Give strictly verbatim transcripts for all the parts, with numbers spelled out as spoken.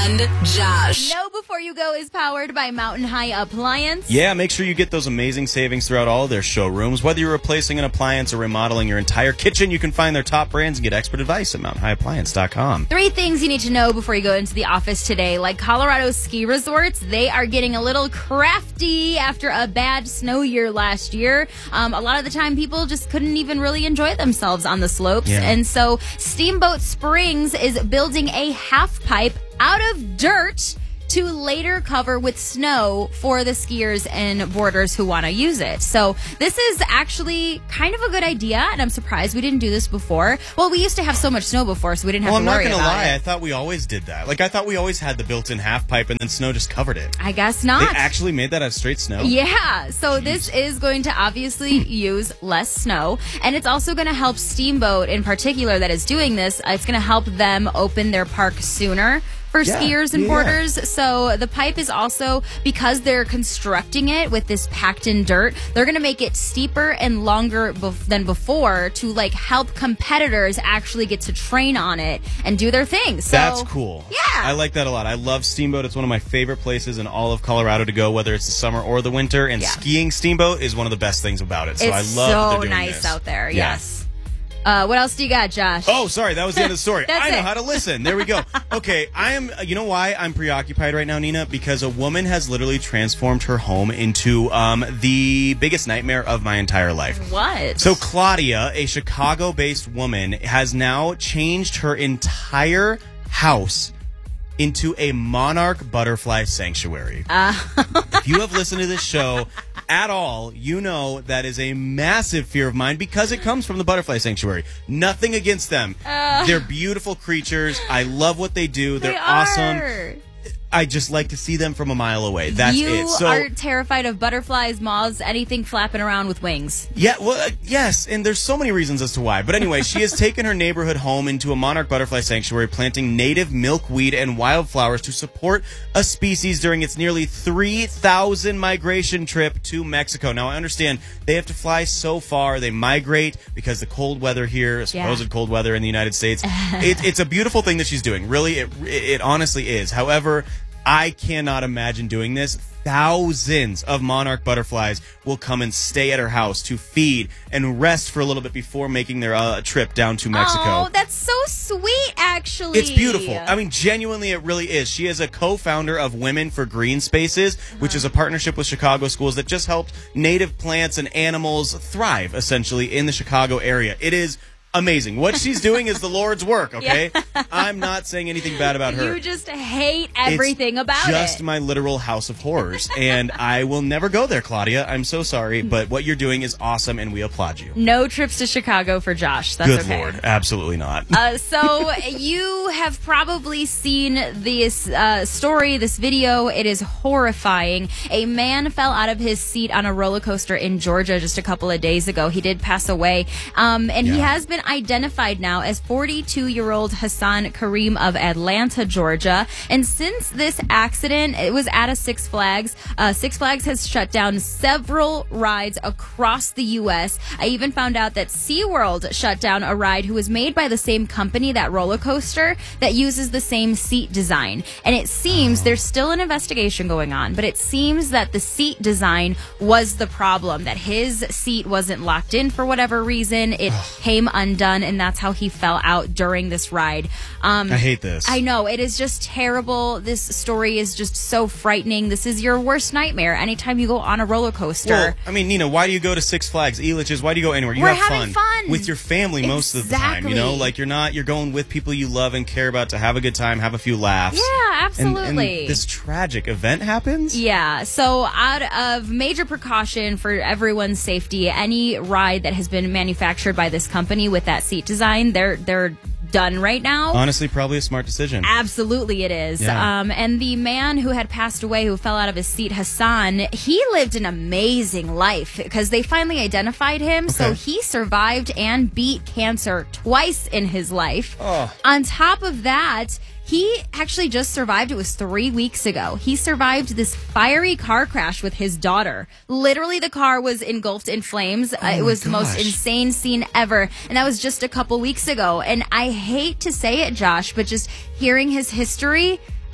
and Josh. Know Before You Go is powered by Mountain High Appliance. Yeah, make sure you get those amazing savings throughout all of their showrooms. Whether you're replacing an appliance or remodeling your entire kitchen, you can find their top brands and get expert advice at mountain high appliance dot com. Three things you need to know before you go into the office today. Like Colorado ski resorts, they are getting a little crafty after a bad snow year last year. Um, a lot of the time, people just couldn't even really enjoy themselves on the slopes. Yeah. And so Steamboat Springs is building a half pipe out of dirt to later cover with snow for the skiers and boarders who want to use it. So this is actually kind of a good idea, and I'm surprised we didn't do this before. Well, we used to have so much snow before, so we didn't have Well, to I'm worry not going about to lie. it. I thought we always did that. Like, I thought we always had the built-in half pipe and then snow just covered it. I guess not. They actually made that out of straight snow? Yeah, so Jeez. this is going to obviously use less snow, and it's also going to help Steamboat in particular that is doing this. Uh, it's going to help them open their park sooner for Yeah, skiers and yeah. boarders. So the pipe is also, because they're constructing it with this packed in dirt, they're going to make it steeper and longer bef- than before to like help competitors actually get to train on it and do their thing. So That's cool. Yeah. I like that a lot. I love Steamboat. It's one of my favorite places in all of Colorado to go, whether it's the summer or the winter. And Yeah. skiing Steamboat is one of the best things about it. So It's I love so that they're doing nice this. out there. Yeah. Yes. Uh, what else do you got, Josh? Oh, sorry. That was the end of the story. That's I know it. how to listen. There we go. Okay. I am, you know why I'm preoccupied right now, Nina? Because a woman has literally transformed her home into um, the biggest nightmare of my entire life. What? So Claudia, a Chicago-based woman, has now changed her entire house into a monarch butterfly sanctuary. Uh. If you have listened to this show at all, you know that is a massive fear of mine because it comes from the butterfly sanctuary. Nothing against them. Uh. They're beautiful creatures. I love what they do. They're They awesome. are. I just like to see them from a mile away. That's you it. So are terrified of butterflies, moths, anything flapping around with wings. Yeah, well, uh, yes, and there's so many reasons as to why. But anyway, she has taken her neighborhood home into a monarch butterfly sanctuary, planting native milkweed and wildflowers to support a species during its nearly three thousand migration trip to Mexico. Now, I understand they have to fly so far. They migrate because the cold weather here, supposed Yeah. cold weather in the United States. it, it's a beautiful thing that she's doing. Really, it, it honestly is. However, I cannot imagine doing this. Thousands of monarch butterflies will come and stay at her house to feed and rest for a little bit before making their uh, trip down to Mexico. Oh, that's so sweet, actually. It's beautiful. I mean, genuinely, it really is. She is a co-founder of Women for Green Spaces, which is a partnership with Chicago schools that just helped native plants and animals thrive, essentially, in the Chicago area. It is amazing. What she's doing is the Lord's work, okay? I'm not saying anything bad about her. You just hate everything it's about just it. my literal house of horrors. And I will never go there, Claudia. I'm so sorry. But what you're doing is awesome, and we applaud you. No trips to Chicago for Josh. That's Good okay. Lord. Absolutely not. Uh, so you have probably seen this uh, story, this video. It is horrifying. A man fell out of his seat on a roller coaster in Georgia just a couple of days ago. He did pass away, um, and he Yeah. has been identified now as forty-two-year-old Hassan Kareem of Atlanta, Georgia. And since this accident, it was at a Six Flags. Uh, Six Flags has shut down several rides across the U S. I even found out that SeaWorld shut down a ride who was made by the same company, that roller coaster, that uses the same seat design. And it seems there's still an investigation going on, but it seems that the seat design was the problem, that his seat wasn't locked in for whatever reason. It came undone, and that's how he fell out during this ride. Um, I hate this. I know. It is just terrible. This story is just so frightening. This is your worst nightmare anytime you go on a roller coaster. Well, I mean, Nina, why do you go to Six Flags, Elitch's? Why do you go anywhere? You We're have having fun, fun. with your family most of the time. You know, Exactly. like you're not, you're going with people you love and care about to have a good time, have a few laughs. Yeah, And, absolutely. and this tragic event happens? Yeah, so out of major precaution for everyone's safety, any ride that has been manufactured by this company with that seat design, they're they're done right now. Honestly, probably a smart decision. Absolutely it is. Yeah. Um, and the man who had passed away, who fell out of his seat, Hassan, he lived an amazing life because they finally identified him. So Okay. he survived and beat cancer twice in his life. Oh. On top of that, he actually just survived. It was three weeks ago. He survived this fiery car crash with his daughter. Literally, the car was engulfed in flames. Uh, it my was the most gosh. insane scene ever. And that was just a couple weeks ago. And I hate to say it, Josh, but just hearing his history,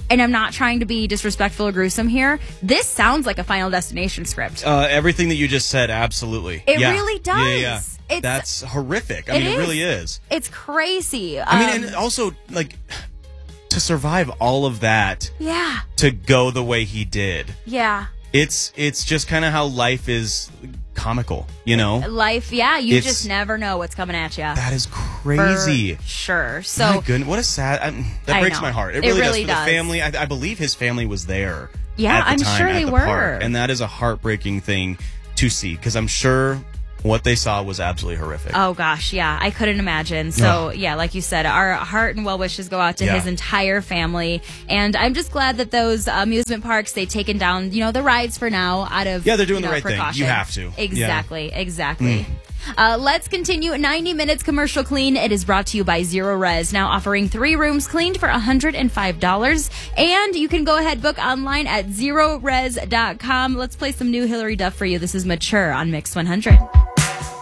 and I'm not trying to be disrespectful or gruesome here, this sounds like a Final Destination script. Uh, everything that you just said, absolutely. It yeah. really does. Yeah, yeah. It's, That's horrific. I it mean, is. it really is. It's crazy. I mean, Um, and also, like, to survive all of that, yeah, to go the way he did, yeah. it's it's just kind of how life is comical, you know? Life, yeah, you It's- just never know what's coming at you. That is crazy. Sure. My So, goodness, what a sad. I, that I breaks know. my heart. It It really, really does. For does. the family, I, I believe his family was there. Yeah, at the I'm time sure at they the were. park, and that is a heartbreaking thing to see because I'm sure what they saw was absolutely horrific. oh gosh, yeah, I couldn't imagine. So, Ugh. yeah, like you said, our heart and well wishes go out to Yeah. his entire family. And I'm just glad that those amusement parks, they've taken down, you know, the rides for now out of Yeah, they're doing you the know, right thing. precaution. You have to. Yeah. Exactly, exactly. Uh, let's continue. ninety minutes commercial clean. It is brought to you by Zero Res, now offering three rooms cleaned for one hundred five dollars. And you can go ahead, book online at zero res dot com. Let's play some new Hillary Duff for you. This is Mature on Mix one hundred.